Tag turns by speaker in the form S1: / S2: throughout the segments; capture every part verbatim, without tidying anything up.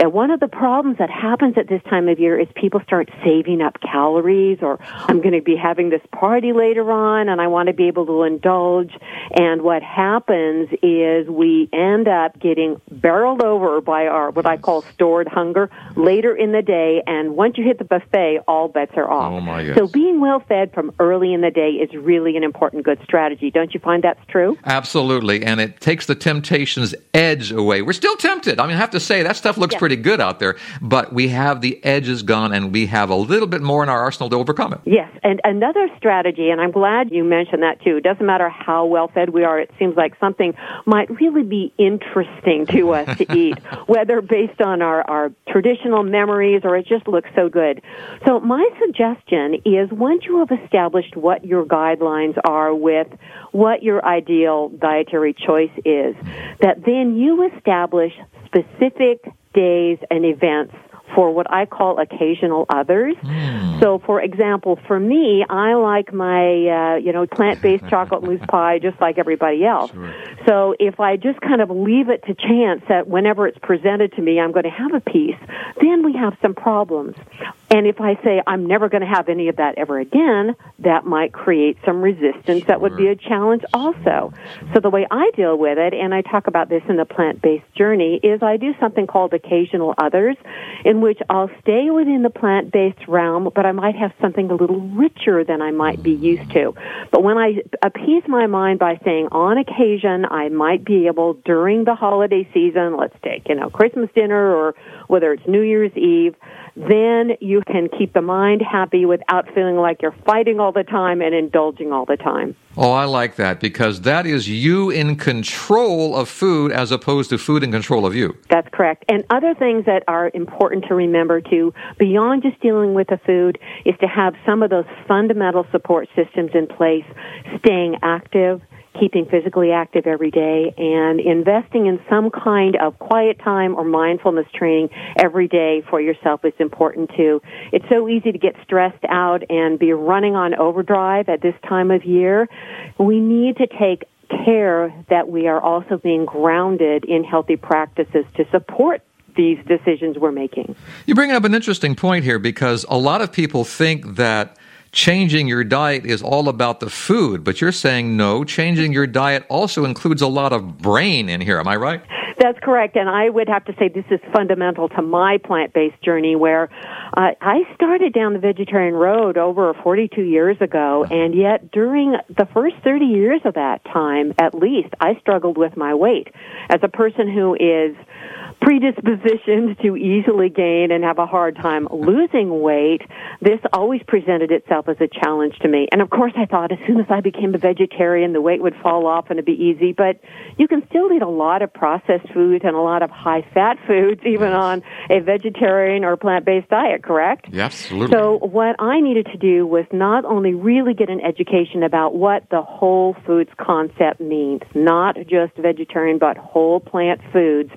S1: And one of the problems that happens at this time of year is people start saving up calories, or I'm going to be having this party later on and I want to be able to indulge. And what happens is we end up getting barreled over by our, what I call stored hunger later in the day. And once you hit the buffet, all bets are off.
S2: Oh my goodness.
S1: So being well fed from early in the day is really an important good strategy. Don't you find that's true?
S2: Absolutely. And it takes the temptation's edge away. We're still tempted. I mean, I have to say, that stuff looks
S1: Yeah.
S2: pretty good out there, but we have the edges gone and we have a little bit more in our arsenal to overcome it.
S1: Yes, and another strategy, and I'm glad you mentioned that too. It doesn't matter how well fed we are, it seems like something might really be interesting to us to eat, whether based on our, our traditional memories or it just looks so good. So my suggestion is once you have established what your guidelines are with what your ideal dietary choice is, that then you establish specific days and events for what I call occasional others. Mm. So, for example, for me, I like my, uh, you know, plant-based chocolate mousse pie just like everybody else. Sure. So if I just kind of leave it to chance that whenever it's presented to me, I'm going to have a piece, then we have some problems. And if I say I'm never going to have any of that ever again, that might create some resistance. Sure. That would be a challenge also. So the way I deal with it, and I talk about this in the plant-based journey, is I do something called occasional others, in which I'll stay within the plant-based realm, but I might have something a little richer than I might be used to. But when I appease my mind by saying on occasion I might be able during the holiday season, let's take, you know, Christmas dinner or whether it's New Year's Eve, then you can keep the mind happy without feeling like you're fighting all the time and indulging all the time.
S2: Oh, I like that, because that is you in control of food as opposed to food in control of you.
S1: That's correct. And other things that are important to remember, too, beyond just dealing with the food, is to have some of those fundamental support systems in place, staying active, keeping physically active every day, and investing in some kind of quiet time or mindfulness training every day for yourself is important too. It's so easy to get stressed out and be running on overdrive at this time of year. We need to take care that we are also being grounded in healthy practices to support these decisions we're making.
S2: You bring up an interesting point here, because a lot of people think that changing your diet is all about the food, but you're saying no, changing your diet also includes a lot of brain in here. Am I right?
S1: That's correct, and I would have to say this is fundamental to my plant-based journey, where uh, I started down the vegetarian road over forty-two years ago, and yet during the first thirty years of that time, at least, I struggled with my weight. As a person who is predispositioned to easily gain and have a hard time losing weight, this always presented itself as a challenge to me. And of course I thought as soon as I became a vegetarian, the weight would fall off and it'd be easy, but you can still eat a lot of processed foods and a lot of high-fat foods even on a vegetarian or plant-based diet, correct?
S2: Yes, absolutely.
S1: So what I needed to do was not only really get an education about what the whole foods concept means, not just vegetarian but whole plant foods,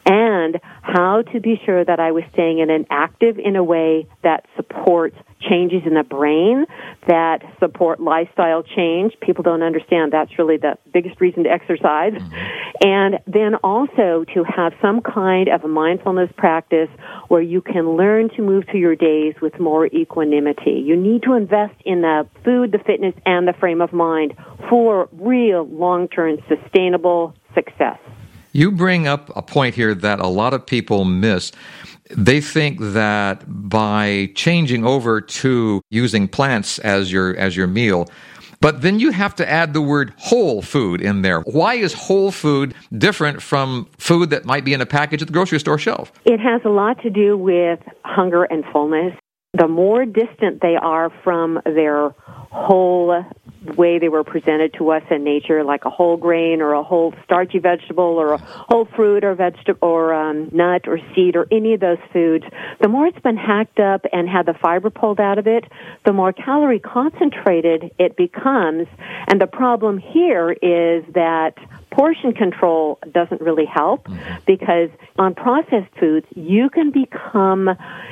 S1: and how to be sure that I was staying in an active in a way that supports changes in the brain, that support lifestyle change. People don't understand that's really the biggest reason to exercise. Mm-hmm. And then also to have some kind of a mindfulness practice where you can learn to move through your days with more equanimity. You need to invest in the food, the fitness, and the frame of mind for real long-term sustainable success.
S2: You bring up a point here that a lot of people miss. They think that by changing over to using plants as your as your meal, but then you have to add the word whole food in there. Why is whole food different from food that might be in a package at the grocery store shelf?
S1: It has a lot to do with hunger and fullness. The more distant they are from their whole way they were presented to us in nature, like a whole grain or a whole starchy vegetable or a whole fruit or vegetable or um, nut or seed or any of those foods, the more it's been hacked up and had the fiber pulled out of it, the more calorie concentrated it becomes. And the problem here is that portion control doesn't really help, because on processed foods, you can become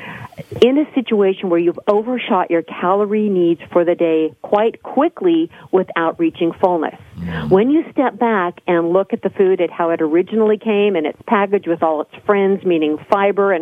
S1: in a situation where you've overshot your calorie needs for the day quite quickly without reaching fullness. Mm. When you step back and look at the food at how it originally came and it's packaged with all its friends, meaning fiber and